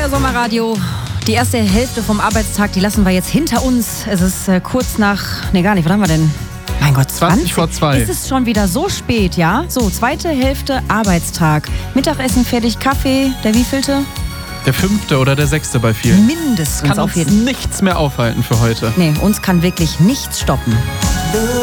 Euer Sommerradio. Die erste Hälfte vom Arbeitstag, die lassen wir jetzt hinter uns. Es ist kurz nach, gar nicht, was haben wir denn? Mein Gott, 20 vor 2. Ist es schon wieder so spät, ja? So, zweite Hälfte Arbeitstag. Mittagessen fertig, Kaffee, der wievielte? Der 5. oder der 6. bei vielen. Mindestens kann auf uns jeden Fall. Nichts mehr aufhalten für heute. Nee, uns kann wirklich nichts stoppen.